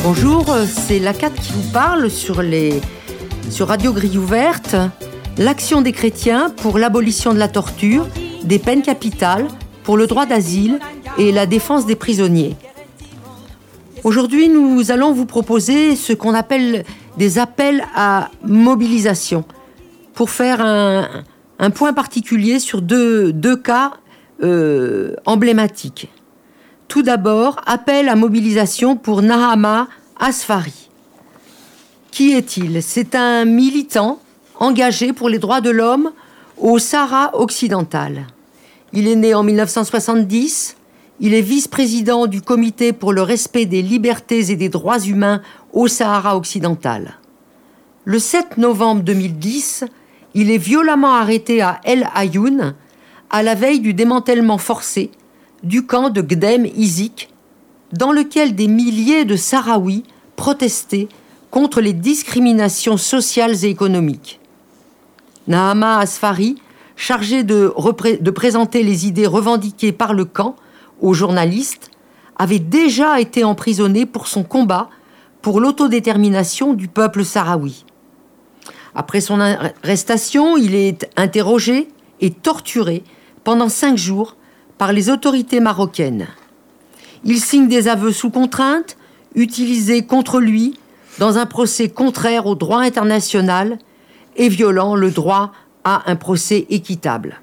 Bonjour, c'est l'ACAT qui vous parle sur Radio Grille Ouverte. L'action des chrétiens pour l'abolition de la torture, des peines capitales, pour le droit d'asile et la défense des prisonniers. Aujourd'hui, nous allons vous proposer ce qu'on appelle des appels à mobilisation pour faire un point particulier sur deux cas emblématiques. Tout d'abord, appel à mobilisation pour Nahama Asfari. Qui est-il ? C'est un militant engagé pour les droits de l'homme au Sahara occidental. Il est né en 1970. Il est vice-président du comité pour le respect des libertés et des droits humains au Sahara occidental. Le 7 novembre 2010, il est violemment arrêté à El Ayoun, à la veille du démantèlement forcé du camp de Gdem Izik, dans lequel des milliers de Sahraouis protestaient contre les discriminations sociales et économiques. Nahama Asfari, chargé de présenter les idées revendiquées par le camp aux journalistes, avait déjà été emprisonné pour son combat pour l'autodétermination du peuple sahraoui. Après son arrestation, il est interrogé et torturé pendant 5 jours par les autorités marocaines. Il signe des aveux sous contrainte, utilisés contre lui dans un procès contraire au droit international et violant le droit à un procès équitable.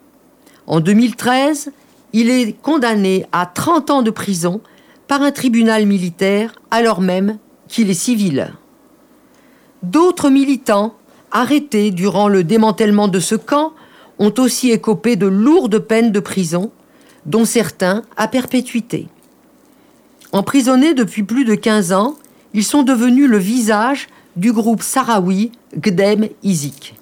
En 2013, il est condamné à 30 ans de prison par un tribunal militaire alors même qu'il est civil. D'autres militants arrêtés durant le démantèlement de ce camp ont aussi écopé de lourdes peines de prison, dont certains à perpétuité. Emprisonnés depuis plus de 15 ans, ils sont devenus le visage du groupe sahraoui Gdem Izik.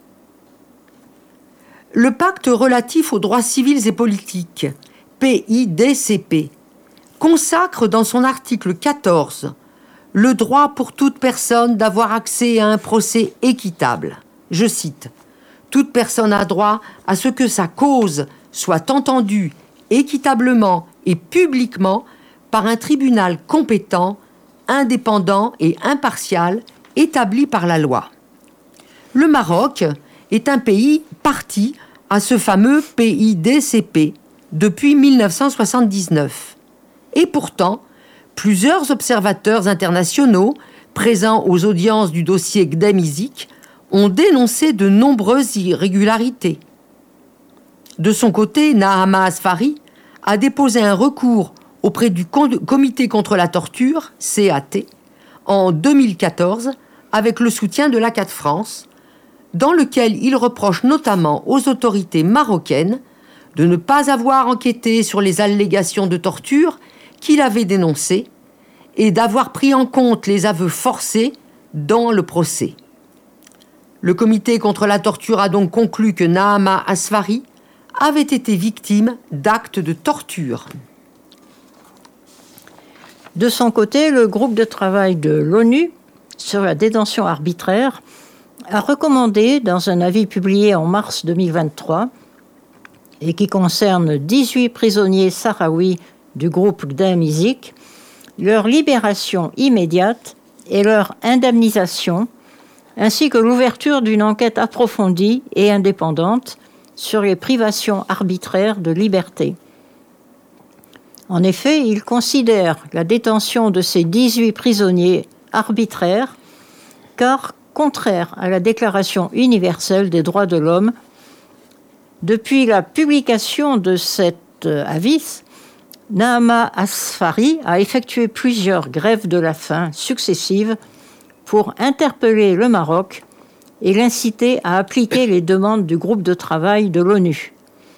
Le pacte relatif aux droits civils et politiques, PIDCP, consacre dans son article 14 le droit pour toute personne d'avoir accès à un procès équitable. Je cite : « Toute personne a droit à ce que sa cause soit entendue équitablement et publiquement par un tribunal compétent, indépendant et impartial établi par la loi. » Le Maroc est un pays parti à ce fameux PIDCP depuis 1979. Et pourtant, plusieurs observateurs internationaux présents aux audiences du dossier Gdem Izik ont dénoncé de nombreuses irrégularités. De son côté, Nahama Asfari a déposé un recours auprès du Comité contre la torture, CAT, en 2014, avec le soutien de l'ACAT France, dans lequel il reproche notamment aux autorités marocaines de ne pas avoir enquêté sur les allégations de torture qu'il avait dénoncées et d'avoir pris en compte les aveux forcés dans le procès. Le Comité contre la torture a donc conclu que Nahama Asfari avait été victime d'actes de torture. De son côté, le groupe de travail de l'ONU sur la détention arbitraire a recommandé, dans un avis publié en mars 2023, et qui concerne 18 prisonniers sahraouis du groupe Gdem Izik, leur libération immédiate et leur indemnisation, ainsi que l'ouverture d'une enquête approfondie et indépendante sur les privations arbitraires de liberté. En effet, il considère la détention de ces 18 prisonniers arbitraire, car contraire à la Déclaration universelle des droits de l'homme. Depuis la publication de cet avis, Nahama Asfari a effectué plusieurs grèves de la faim successives pour interpeller le Maroc et l'inciter à appliquer les demandes du groupe de travail de l'ONU.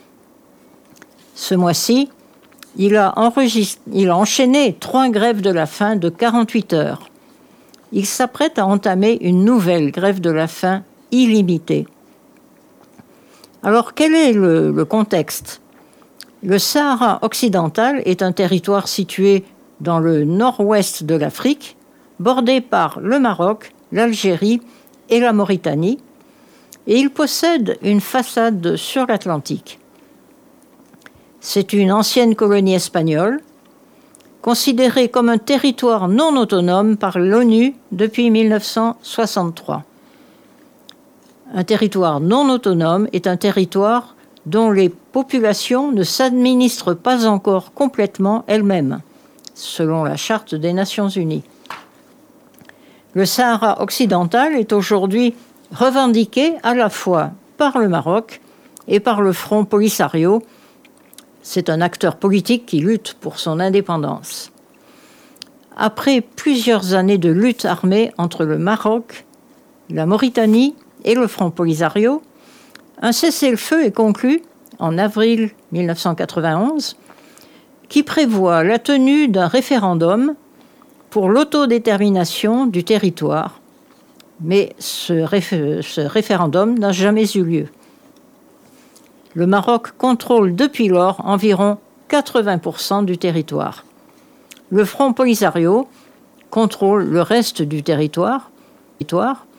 Ce mois-ci, il a enchaîné 3 grèves de la faim de 48 heures. Il s'apprête à entamer une nouvelle grève de la faim illimitée. Alors, quel est le contexte ? Le Sahara occidental est un territoire situé dans le nord-ouest de l'Afrique, bordé par le Maroc, l'Algérie et la Mauritanie, et il possède une façade sur l'Atlantique. C'est une ancienne colonie espagnole. considéré comme un territoire non autonome par l'ONU depuis 1963. Un territoire non autonome est un territoire dont les populations ne s'administrent pas encore complètement elles-mêmes, selon la Charte des Nations Unies. Le Sahara occidental est aujourd'hui revendiqué à la fois par le Maroc et par le Front Polisario. C'est un acteur politique qui lutte pour son indépendance. Après plusieurs années de lutte armée entre le Maroc, la Mauritanie et le Front Polisario, un cessez-le-feu est conclu en avril 1991 qui prévoit la tenue d'un référendum pour l'autodétermination du territoire. Mais ce référendum n'a jamais eu lieu. Le Maroc contrôle depuis lors environ 80% du territoire. Le Front Polisario contrôle le reste du territoire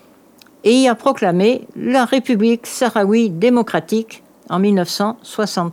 et y a proclamé la République sahraoui démocratique en 1960.